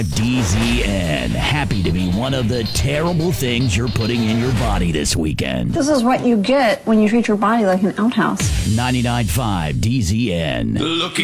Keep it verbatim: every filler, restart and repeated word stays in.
D Z N, happy to be one of the terrible things you're putting in your body this weekend. This is what you get when you treat your body like an outhouse. ninety-nine point five D Z N. Looking